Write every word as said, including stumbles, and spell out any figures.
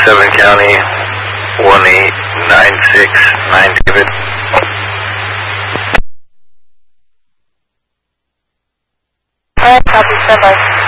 seven County, one eight nine six nine David. Alright, copy, stand by.